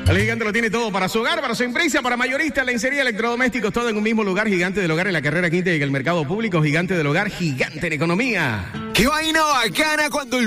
El Gigante lo tiene todo para su hogar, para su empresa, para mayorista, lencería, electrodomésticos, todo en un mismo lugar. Gigante del Hogar en la carrera quinta y en el mercado público. Gigante del Hogar, gigante en economía. ¡Qué vaina bacana cuando el